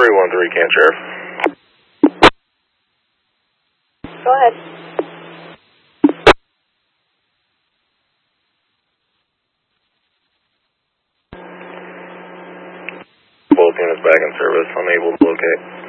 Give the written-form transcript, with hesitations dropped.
313 Can Sheriff. Go ahead. Both units back in service, unable to locate.